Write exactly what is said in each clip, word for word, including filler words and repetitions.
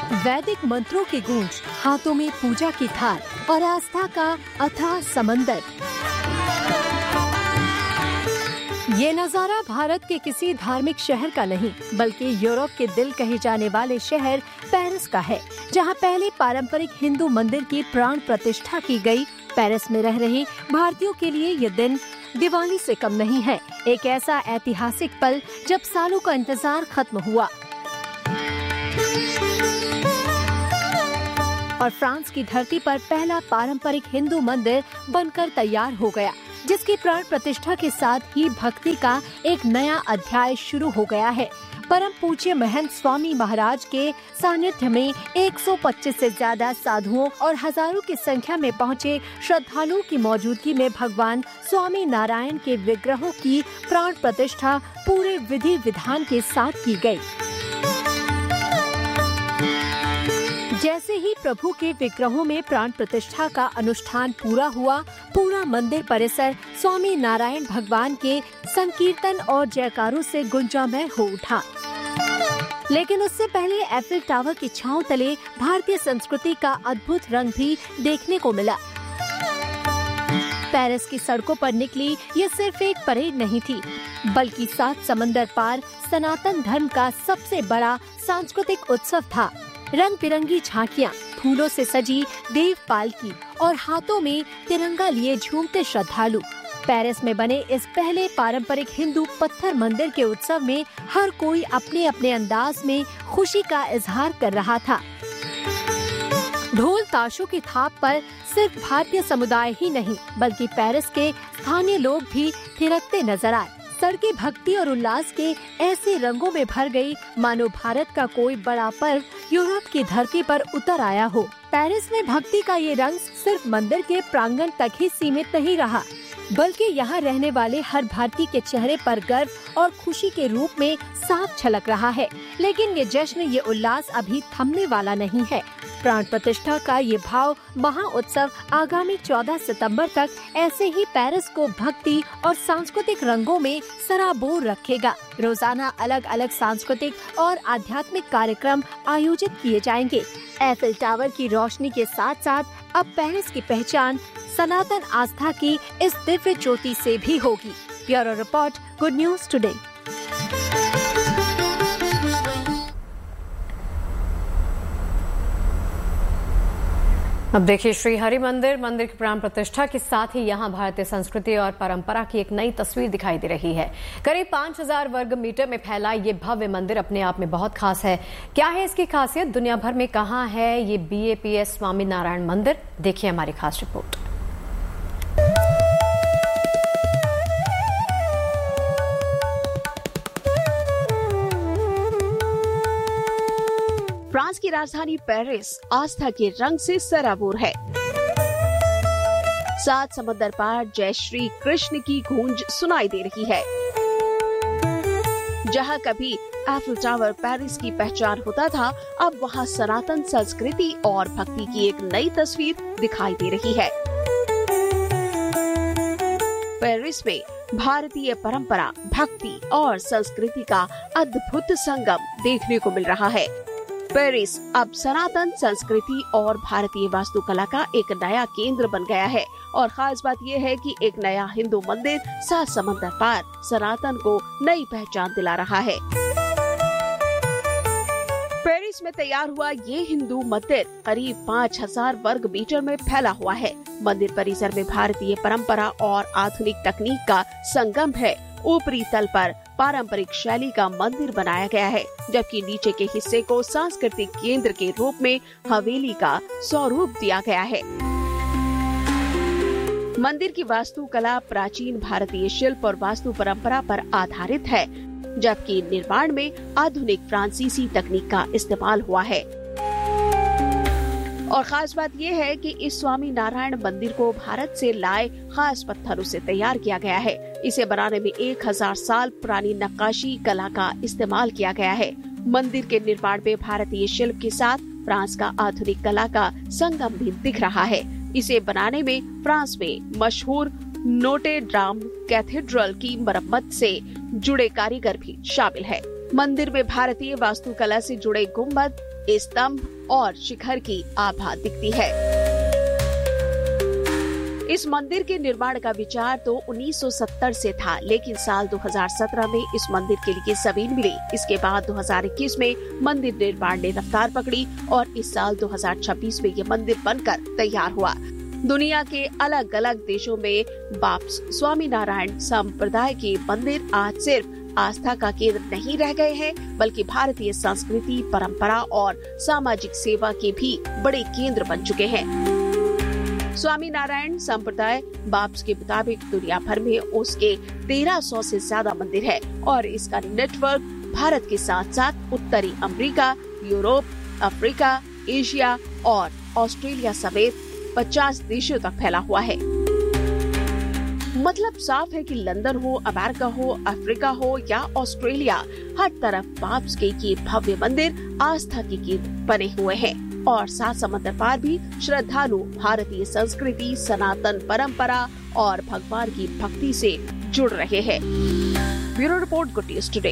वैदिक मंत्रों की गूंज, हाथों में पूजा की थाल और आस्था का अथाह समंदर। ये नजारा भारत के किसी धार्मिक शहर का नहीं, बल्कि यूरोप के दिल कहे जाने वाले शहर पेरिस का है, जहां पहले पारंपरिक हिंदू मंदिर की प्राण प्रतिष्ठा की गई। पेरिस में रह रहे भारतीयों के लिए ये दिन दिवाली से कम नहीं है। एक ऐसा ऐतिहासिक पल जब सालों का इंतजार खत्म हुआ और फ्रांस की धरती पर पहला पारंपरिक हिंदू मंदिर बनकर तैयार हो गया, जिसकी प्राण प्रतिष्ठा के साथ ही भक्ति का एक नया अध्याय शुरू हो गया है। परम पूज्य महंत स्वामी महाराज के सानिध्य में एक सौ पच्चीस से ज्यादा साधुओं और हजारों की संख्या में पहुंचे श्रद्धालुओं की मौजूदगी में भगवान स्वामी नारायण के विग्रहों की प्राण प्रतिष्ठा पूरे विधि विधान के साथ की गई। जैसे ही प्रभु के विग्रहों में प्राण प्रतिष्ठा का अनुष्ठान पूरा हुआ, पूरा मंदिर परिसर स्वामी नारायण भगवान के संकीर्तन और जयकारों से गुंजामय हो उठा। लेकिन उससे पहले एफिल टावर की छांव तले भारतीय संस्कृति का अद्भुत रंग भी देखने को मिला। पेरिस की सड़कों पर निकली ये सिर्फ एक परेड नहीं थी, बल्कि सात समंदर पार सनातन धर्म का सबसे बड़ा सांस्कृतिक उत्सव था। रंग बिरंगी झांकियां, फूलों से सजी देव पालकी और हाथों में तिरंगा लिए झूमते श्रद्धालु। पेरिस में बने इस पहले पारंपरिक हिंदू पत्थर मंदिर के उत्सव में हर कोई अपने अपने अंदाज में खुशी का इजहार कर रहा था। ढोल ताशों की थाप पर सिर्फ भारतीय समुदाय ही नहीं, बल्कि पेरिस के स्थानीय लोग भी थिरकते नजर आए। सड़कें भक्ति और उल्लास के ऐसे रंगों में भर गई, मानो भारत का कोई बड़ा पर्व यूरोप की धरती पर उतर आया हो। पेरिस में भक्ति का ये रंग सिर्फ मंदिर के प्रांगण तक ही सीमित नहीं रहा, बल्कि यहाँ रहने वाले हर भारतीय के चेहरे पर गर्व और खुशी के रूप में साफ झलक रहा है। लेकिन ये जश्न, ये उल्लास अभी थमने वाला नहीं है। प्राण प्रतिष्ठा का ये भाव महा उत्सव आगामी चौदह सितंबर तक ऐसे ही पेरिस को भक्ति और सांस्कृतिक रंगों में सराबोर रखेगा। रोजाना अलग अलग सांस्कृतिक और आध्यात्मिक कार्यक्रम आयोजित किए जाएंगे। एफिल टावर की रोशनी के साथ साथ अब पेरिस की पहचान सनातन आस्था की इस दिव्य ज्योति से भी होगी। Bureau report, good news today. अब देखिए, श्री हरि मंदिर मंदिर की प्राण प्रतिष्ठा के साथ ही यहाँ भारतीय संस्कृति और परंपरा की एक नई तस्वीर दिखाई दे रही है। करीब पाँच हजार वर्ग मीटर में फैला ये भव्य मंदिर अपने आप में बहुत खास है। क्या है इसकी खासियत? दुनिया भर में कहाँ है ये B A P S Swami Narayan मंदिर? देखिए हमारी खास रिपोर्ट। फ्रांस की राजधानी पेरिस आस्था के रंग से सराबोर है। सात समंदर पार जय श्री कृष्ण की गूंज सुनाई दे रही है। जहां कभी एफिल टावर पेरिस की पहचान होता था, अब वहां सनातन संस्कृति और भक्ति की एक नई तस्वीर दिखाई दे रही है। पेरिस में भारतीय परंपरा, भक्ति और संस्कृति का अद्भुत संगम देखने को मिल रहा है। पेरिस अब सनातन संस्कृति और भारतीय वास्तुकला का एक नया केंद्र बन गया है और खास बात यह है कि एक नया हिंदू मंदिर सात समंदर पार सनातन को नई पहचान दिला रहा है। पेरिस में तैयार हुआ ये हिंदू मंदिर करीब पाँच हजार वर्ग मीटर में फैला हुआ है। मंदिर परिसर में भारतीय परंपरा और आधुनिक तकनीक का संगम है। ऊपरी तल पर पारंपरिक शैली का मंदिर बनाया गया है, जबकि नीचे के हिस्से को सांस्कृतिक केंद्र के रूप में हवेली का स्वरूप दिया गया है। मंदिर की वास्तुकला प्राचीन भारतीय शिल्प और वास्तु परंपरा पर आधारित है, जबकि निर्माण में आधुनिक फ्रांसीसी तकनीक का इस्तेमाल हुआ है। और खास बात यह है कि इस स्वामी नारायण मंदिर को भारत से लाए खास पत्थरों से तैयार किया गया है। इसे बनाने में एक हजार साल पुरानी नक्काशी कला का इस्तेमाल किया गया है। मंदिर के निर्माण में भारतीय शिल्प के साथ फ्रांस का आधुनिक कला का संगम भी दिख रहा है। इसे बनाने में फ्रांस में मशहूर नोटे ड्राम कैथेड्रल की मरम्मत से जुड़े कारीगर भी शामिल है। मंदिर में भारतीय वास्तुकला से जुड़े गुम्बद, स्तंभ और शिखर की आभा दिखती है। इस मंदिर के निर्माण का विचार तो उन्नीस सौ सत्तर से था, लेकिन साल दो हज़ार सत्रह में इस मंदिर के लिए जमीन मिली। इसके बाद दो हज़ार इक्कीस में मंदिर निर्माण ने रफ्तार पकड़ी और इस साल दो हज़ार छब्बीस में ये मंदिर बनकर तैयार हुआ। दुनिया के अलग अलग देशों में बाप्स स्वामी नारायण संप्रदाय के मंदिर आज सिर्फ आस्था का केंद्र नहीं रह गए हैं, बल्कि भारतीय संस्कृति, परंपरा और सामाजिक सेवा के भी बड़े केंद्र बन चुके हैं। स्वामी नारायण संप्रदाय बाप्स के मुताबिक दुनिया भर में उसके तेरह सौ से ज्यादा मंदिर है और इसका नेटवर्क भारत के साथ साथ उत्तरी अमेरिका, यूरोप, अफ्रीका, एशिया और ऑस्ट्रेलिया समेत पचास देशों तक फैला हुआ है। मतलब साफ है कि लंदन हो, अमेरिका हो, अफ्रीका हो या ऑस्ट्रेलिया, हर तरफ बाप्स के ये भव्य मंदिर आस्था के केंद्र बने हुए हैं और सात समंदर पार भी श्रद्धालु भारतीय संस्कृति, सनातन परंपरा और भगवान की भक्ति से जुड़ रहे हैं। Bureau report, good news today.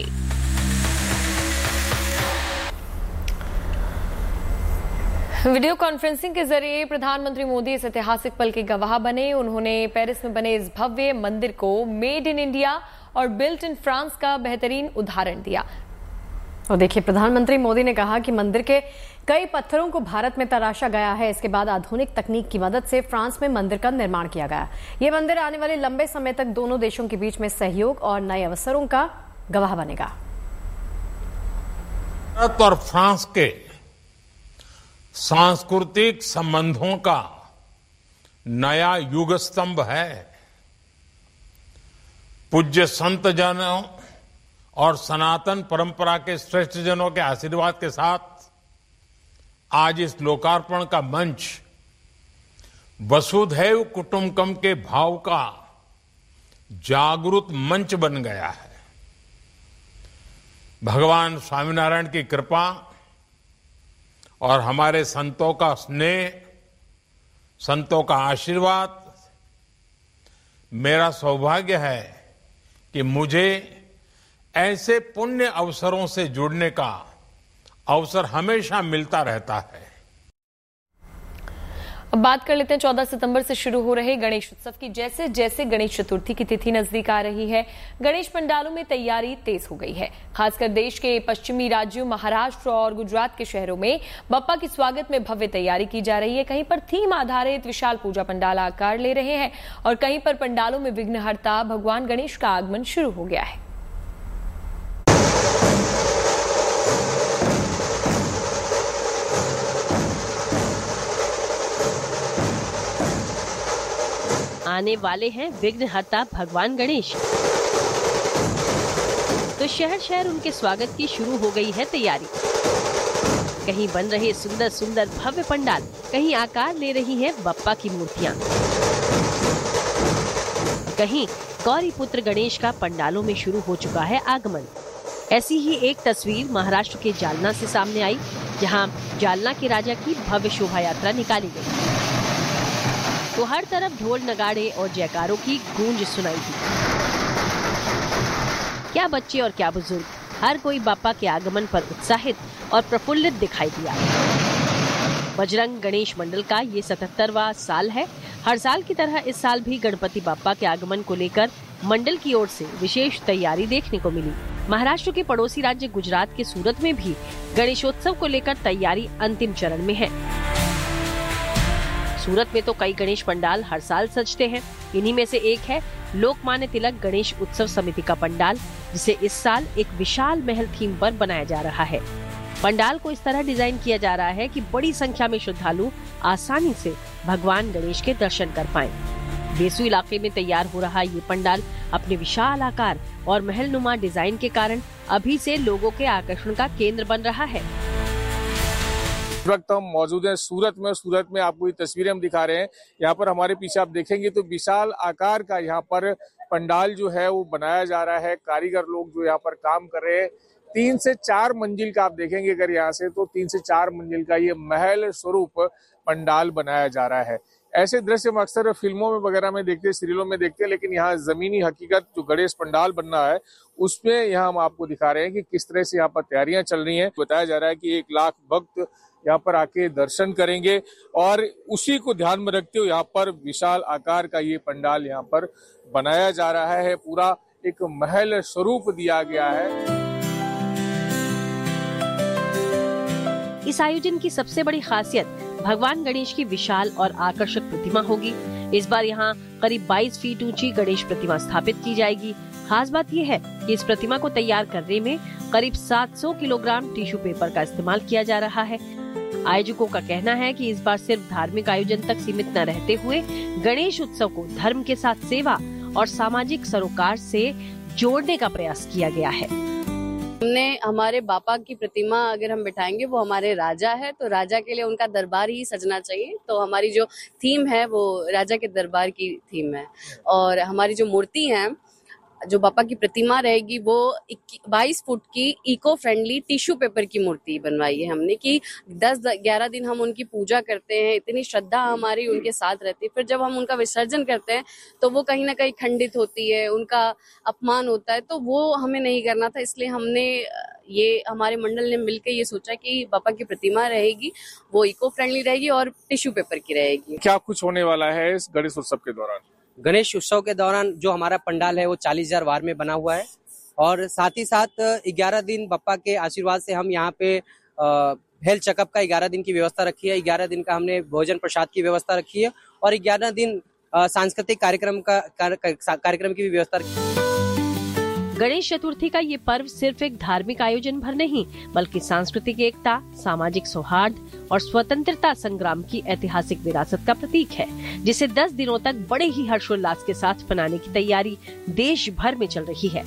Video conferencing के जरिए प्रधानमंत्री मोदी इस ऐतिहासिक पल के गवाह बने। उन्होंने पेरिस में बने इस भव्य मंदिर को मेड इन इंडिया और बिल्ट इन फ्रांस का बेहतरीन उदाहरण दिया। और देखिए, प्रधानमंत्री मोदी ने कहा कि मंदिर के कई पत्थरों को भारत में तराशा गया है। इसके बाद आधुनिक तकनीक की मदद से फ्रांस में मंदिर का निर्माण किया गया। ये मंदिर आने वाले लंबे समय तक दोनों देशों के बीच में सहयोग और नए अवसरों का गवाह बनेगा। भारत और फ्रांस के सांस्कृतिक संबंधों का नया युग स्तंभ है। पूज्य संत जनों और सनातन परंपरा के श्रेष्ठ जनों के आशीर्वाद के साथ आज इस लोकार्पण का मंच वसुधैव कुटुंबकम के भाव का जागृत मंच बन गया है। भगवान स्वामीनारायण की कृपा और हमारे संतों का स्नेह, संतों का आशीर्वाद, मेरा सौभाग्य है कि मुझे ऐसे पुण्य अवसरों से जुड़ने का अवसर हमेशा मिलता रहता है। अब बात कर लेते हैं चौदह सितंबर से शुरू हो रहे गणेश उत्सव की। जैसे जैसे गणेश चतुर्थी की तिथि नजदीक आ रही है, गणेश पंडालों में तैयारी तेज हो गई है। खासकर देश के पश्चिमी राज्यों महाराष्ट्र और गुजरात के शहरों में बप्पा के स्वागत में भव्य तैयारी की जा रही है। कहीं पर थीम आधारित विशाल पूजा पंडाल आकार ले रहे हैं और कहीं पर पंडालों में विघ्नहर्ता भगवान गणेश का आगमन शुरू हो गया है। आने वाले हैं विघ्नहर्ता भगवान गणेश, तो शहर शहर उनके स्वागत की शुरू हो गई है तैयारी। कहीं बन रहे सुंदर सुंदर भव्य पंडाल, कहीं आकार ले रही हैं बप्पा की मूर्तियां, कहीं गौरी पुत्र गणेश का पंडालों में शुरू हो चुका है आगमन। ऐसी ही एक तस्वीर महाराष्ट्र के जालना से सामने आई, जहां जालना के राजा की भव्य शोभा यात्रा निकाली गई तो हर तरफ ढोल नगाड़े और जयकारों की गूंज सुनाई दी। क्या बच्चे और क्या बुजुर्ग, हर कोई बापा के आगमन पर उत्साहित और प्रफुल्लित दिखाई दिया। बजरंग गणेश मंडल का ये सतहत्तरवां साल है। हर साल की तरह इस साल भी गणपति बापा के आगमन को लेकर मंडल की ओर से विशेष तैयारी देखने को मिली। महाराष्ट्र के पड़ोसी राज्य गुजरात के सूरत में भी गणेशोत्सव को लेकर तैयारी अंतिम चरण में है। सूरत में तो कई गणेश पंडाल हर साल सजते हैं। इन्हीं में से एक है लोकमान्य तिलक गणेश उत्सव समिति का पंडाल, जिसे इस साल एक विशाल महल थीम पर बनाया जा रहा है। पंडाल को इस तरह डिजाइन किया जा रहा है कि बड़ी संख्या में श्रद्धालु आसानी से भगवान गणेश के दर्शन कर पाएं। बेसू इलाके में तैयार हो रहा ये पंडाल अपने विशाल आकार और महलनुमा डिजाइन के कारण अभी से लोगों के आकर्षण का केंद्र बन रहा है। इस वक्त हम मौजूद हैं सूरत में। सूरत में आपको ये तस्वीरें हम दिखा रहे हैं। यहाँ पर हमारे पीछे आप देखेंगे तो विशाल आकार का यहाँ पर पंडाल जो है वो बनाया जा रहा है। कारीगर लोग जो यहाँ पर काम कर रहे हैं, तीन से चार मंजिल का आप देखेंगे अगर यहाँ से तो तीन से चार मंजिल का ये महल स्वरूप पंडाल बनाया जा रहा है। ऐसे दृश्य हम अक्सर फिल्मों में वगैरह में देखते हैं, सीरियलों में देखते हैं, लेकिन यहाँ जमीनी हकीकत जो गणेश पंडाल बन रहा है उसमें यहाँ हम आपको दिखा रहे हैं कि किस तरह से यहाँ पर तैयारियां चल रही हैं। बताया जा रहा है कि एक लाख भक्त यहाँ पर आके दर्शन करेंगे और उसी को ध्यान में रखते हुए यहाँ पर विशाल आकार का ये पंडाल यहाँ पर बनाया जा रहा है। पूरा एक महल स्वरूप दिया गया है। इस आयोजन की सबसे बड़ी खासियत भगवान गणेश की विशाल और आकर्षक प्रतिमा होगी। इस बार यहाँ करीब बाईस फीट ऊंची गणेश प्रतिमा स्थापित की जाएगी। खास बात यह है कि इस प्रतिमा को तैयार करने में करीब सात सौ किलोग्राम टिश्यू पेपर का इस्तेमाल किया जा रहा है। आयोजकों का कहना है कि इस बार सिर्फ धार्मिक आयोजन तक सीमित न रहते हुए गणेश उत्सव को धर्म के साथ सेवा और सामाजिक सरोकार से जोड़ने का प्रयास किया गया है। हमने हमारे बापा की प्रतिमा अगर हम बिठाएंगे, वो हमारे राजा है, तो राजा के लिए उनका दरबार ही सजना चाहिए। तो हमारी जो थीम है वो राजा के दरबार की थीम है। और हमारी जो मूर्ति है, जो बापा की प्रतिमा रहेगी, वो बाईस फुट की इको फ्रेंडली टिश्यू पेपर की मूर्ति बनवाई है हमने कि दस ग्यारह दिन हम उनकी पूजा करते हैं, इतनी श्रद्धा हमारी उनके साथ रहती है। फिर जब हम उनका विसर्जन करते हैं तो वो कहीं ना कहीं खंडित होती है, उनका अपमान होता है, तो वो हमें नहीं करना था। इसलिए हमने ये हमारे मंडल ने मिलकर ये सोचा कि बापा की प्रतिमा रहेगी वो इको फ्रेंडली रहेगी और टिश्यू पेपर की रहेगी। क्या कुछ होने वाला है इस गणेश उत्सव के दौरान? गणेश उत्सव के दौरान जो हमारा पंडाल है वो चालीस हजार वार में बना हुआ है और साथ ही साथ ग्यारह दिन बप्पा के आशीर्वाद से हम यहाँ पे हेल्थ चेकअप का ग्यारह दिन की व्यवस्था रखी है। ग्यारह दिन का हमने भोजन प्रसाद की व्यवस्था रखी है और ग्यारह दिन सांस्कृतिक कार्यक्रम का कार्यक्रम की भी व्यवस्था रखी है। गणेश चतुर्थी का ये पर्व सिर्फ एक धार्मिक आयोजन भर नहीं, बल्कि सांस्कृतिक एकता, सामाजिक सौहार्द और स्वतंत्रता संग्राम की ऐतिहासिक विरासत का प्रतीक है, जिसे दस दिनों तक बड़े ही हर्षोल्लास के साथ मनाने की तैयारी देश भर में चल रही है।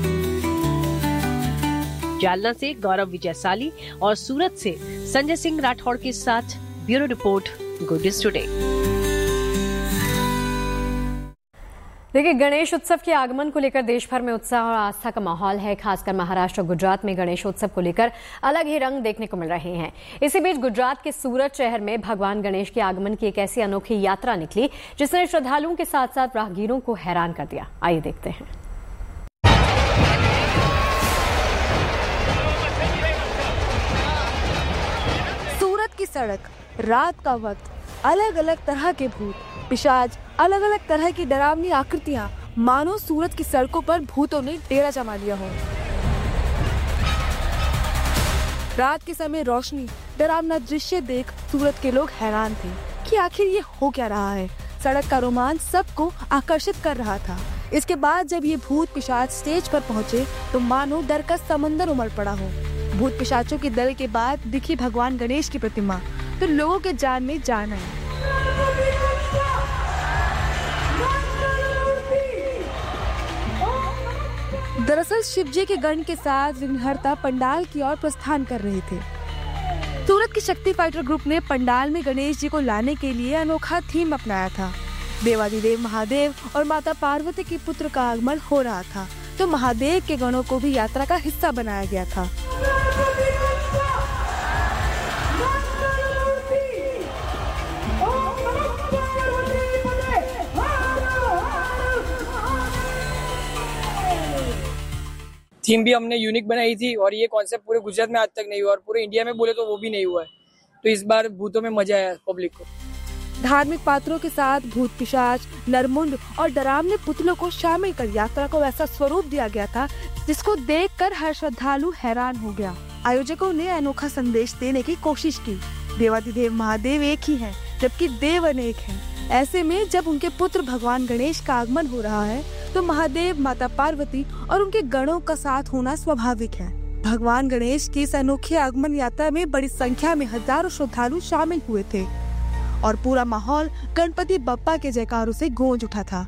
जालना से गौरव विजयसाली और सूरत से संजय सिंह राठौड़ के साथ bureau report, good news today. देखिए, गणेश उत्सव के आगमन को लेकर देश भर में उत्साह और आस्था का माहौल है। खासकर महाराष्ट्र और गुजरात में गणेश उत्सव को लेकर अलग ही रंग देखने को मिल रहे हैं। इसी बीच गुजरात के सूरत शहर में भगवान गणेश के आगमन की एक ऐसी अनोखी यात्रा निकली जिसने श्रद्धालुओं के साथ साथ राहगीरों को हैरान कर दिया। आइए देखते हैं। सूरत की सड़क, रात का वक्त, अलग अलग तरह के भूत, पिशाच, अलग अलग तरह की डरावनी आकृतियां, मानो सूरत की सड़कों पर भूतों ने डेरा जमा लिया हो। रात के समय रोशनी, डरावना दृश्य देख सूरत के लोग हैरान थे कि आखिर ये हो क्या रहा है। सड़क का रोमांच सबको आकर्षित कर रहा था। इसके बाद जब ये भूत पिशाच स्टेज पर पहुंचे तो मानो डर का समंदर उमड़ पड़ा हो। भूत पिशाचों के दल के बाद दिखी भगवान गणेश की प्रतिमा तो लोगों के जान में जान आई। दरअसल शिवजी के गण के साथ विघ्नहर्ता पंडाल की ओर प्रस्थान कर रहे थे। सूरत की शक्ति फाइटर ग्रुप ने पंडाल में गणेश जी को लाने के लिए अनोखा थीम अपनाया था। देवादिदेव महादेव और माता पार्वती के पुत्र का आगमन हो रहा था, तो महादेव के गणों को भी यात्रा का हिस्सा बनाया गया था। थीम भी हमने यूनिक बनाई थी और ये कॉन्सेप्ट पूरे गुजरात में आज तक नहीं हुआ और पूरे इंडिया में बोले तो वो भी नहीं हुआ है। तो इस बार भूतों में मजा आया पब्लिक को। धार्मिक पात्रों के साथ भूत पिशाच, नरमुंड और डरावने पुतलों को शामिल कर यात्रा को ऐसा स्वरूप दिया गया था जिसको देखकर हर श्रद्धालु हैरान हो गया। आयोजकों ने अनोखा संदेश देने की कोशिश की। देवादिदेव महादेव एक ही हैं, जबकि देव अनेक हैं। ऐसे में जब उनके पुत्र भगवान गणेश का आगमन हो रहा है तो महादेव, माता पार्वती और उनके गणों का साथ होना स्वाभाविक है। भगवान गणेश की इस अनोखी आगमन यात्रा में बड़ी संख्या में हजारों श्रद्धालु शामिल हुए थे और पूरा माहौल गणपति बप्पा के जयकारों से गूंज उठा था।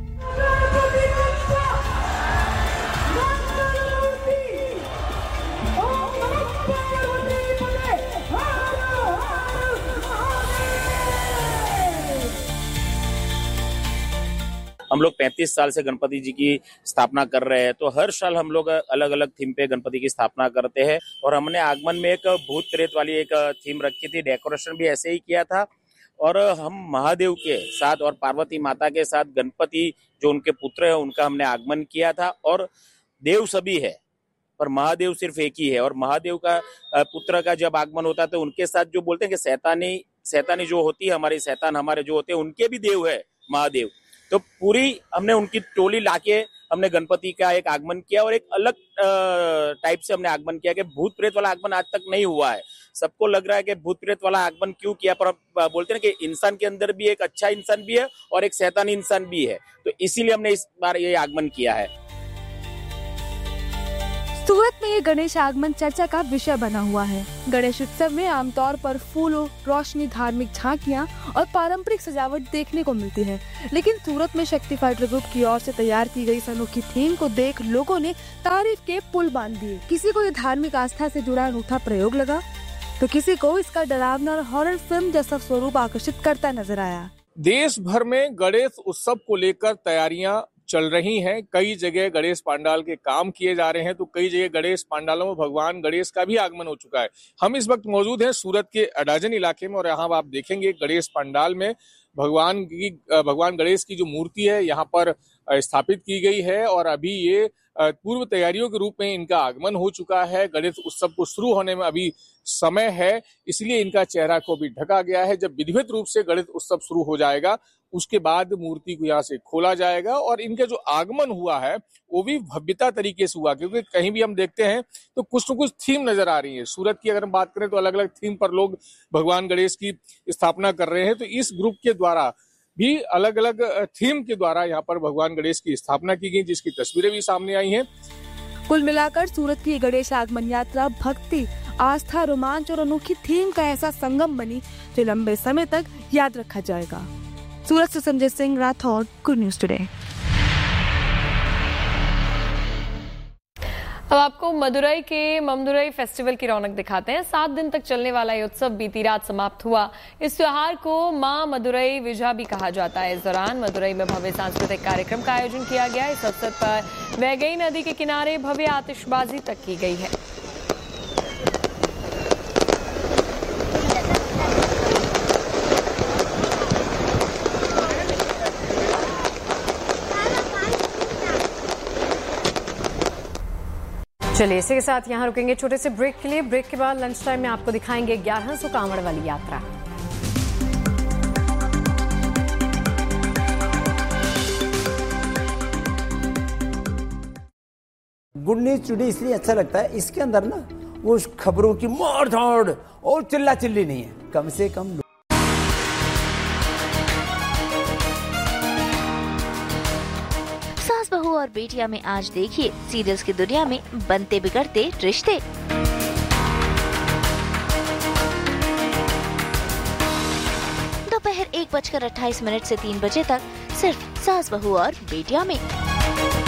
हम लोग पैंतीस साल से गणपति जी की स्थापना कर रहे हैं, तो हर साल हम लोग अलग अलग थीम पे गणपति की स्थापना करते हैं और हमने आगमन में एक भूत प्रेत वाली एक थीम रखी थी। डेकोरेशन भी ऐसे ही किया था और हम महादेव के साथ और पार्वती माता के साथ गणपति जो उनके पुत्र है उनका हमने आगमन किया था। और देव सभी है पर महादेव सिर्फ एक ही है, और महादेव का पुत्र का जब आगमन होता है तो उनके साथ जो बोलते हैं कि शैतानी शैतानी जो होती है, हमारी शैतान हमारे जो होते हैं उनके भी देव है महादेव। तो पूरी हमने उनकी टोली लाके हमने गणपति का एक आगमन किया और एक अलग टाइप से हमने आगमन किया कि भूत प्रेत वाला आगमन आज तक नहीं हुआ है। सबको लग रहा है कि भूत प्रेत वाला आगमन क्यों किया, पर बोलते हैं कि इंसान के अंदर भी एक अच्छा इंसान भी है और एक शैतानी इंसान भी है, तो इसीलिए हमने इस बार ये आगमन किया है। सूरत में ये गणेश आगमन चर्चा का विषय बना हुआ है। गणेश उत्सव में आमतौर पर फूलों, रोशनी, धार्मिक झांकियां और पारंपरिक सजावट देखने को मिलती है, लेकिन सूरत में शक्ति फाइटर ग्रुप की ओर से तैयार की गई इस अनोखी थीम को देख लोगों ने तारीफ के पुल बांध दिए। किसी को ये धार्मिक आस्था से जुड़ा अनूठा प्रयोग लगा, तो किसी को इसका डरावना और हॉरर फिल्म जैसा स्वरूप आकर्षित करता नजर आया। देश भर में गणेश उत्सव को लेकर तैयारियां चल रही हैं। कई जगह गणेश पंडाल के काम किए जा रहे हैं, तो कई जगह गणेश पंडालों में भगवान गणेश का भी आगमन हो चुका है। हम इस वक्त मौजूद हैं सूरत के अडाजन इलाके में और यहाँ आप देखेंगे गणेश पंडाल में भगवान की भगवान गणेश की जो मूर्ति है यहाँ पर स्थापित की गई है और अभी ये पूर्व तैयारियों के रूप में इनका आगमन हो चुका है। गणेश उत्सव को शुरू होने में अभी समय है, इसलिए इनका चेहरा को भी ढका गया है। जब विधिवत रूप से गणेश उत्सव शुरू हो जाएगा उसके बाद मूर्ति को यहाँ से खोला जाएगा और इनका जो आगमन हुआ है वो भी भव्यता तरीके से हुआ, क्योंकि कहीं भी हम देखते हैं तो कुछ न कुछ थीम नजर आ रही है। सूरत की अगर हम बात करें तो अलग अलग थीम पर लोग भगवान गणेश की स्थापना कर रहे हैं, तो इस ग्रुप के द्वारा भी अलग अलग थीम के द्वारा यहाँ पर भगवान गणेश की स्थापना की गई, जिसकी तस्वीरें भी सामने आई हैं। कुल मिलाकर सूरत की गणेश आगमन यात्रा भक्ति, आस्था, रोमांच और अनोखी थीम का ऐसा संगम बनी जो लंबे समय तक याद रखा जाएगा। सूरत से Sanjay Singh Rathore, good news today. अब आपको मदुरई के ममदुरई फेस्टिवल की रौनक दिखाते हैं। सात दिन तक चलने वाला ये उत्सव बीती रात समाप्त हुआ। इस त्योहार को मां मदुरई विजया भी कहा जाता है। इस दौरान मदुरई में भव्य सांस्कृतिक कार्यक्रम का आयोजन किया गया। इस अवसर पर वैगई नदी के किनारे भव्य आतिशबाजी तक की गई है। चलिए इसी के साथ यहाँ रुकेंगे छोटे से ब्रेक के लिए। ब्रेक के बाद लंच टाइम में आपको दिखाएंगे ग्यारह सौ कांवड़ वाली यात्रा। गुड न्यूज टुडे इसलिए अच्छा लगता है, इसके अंदर ना वो खबरों की मार धाड़ और चिल्ला चिल्ली नहीं है, कम से कम। सास बहू और बेटियां में आज देखिए सीरियल्स की दुनिया में बनते बिगड़ते रिश्ते। दोपहर एक बजकर अट्ठाईस मिनट से तीन बजे तक सिर्फ सास बहू और बेटियां में।